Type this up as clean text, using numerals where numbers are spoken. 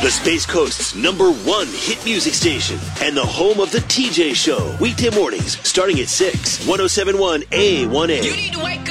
The Space Coast's #1 hit music station and the home of the TJ Show. Weekday mornings starting at 6. 107.1 A1A. You need to wake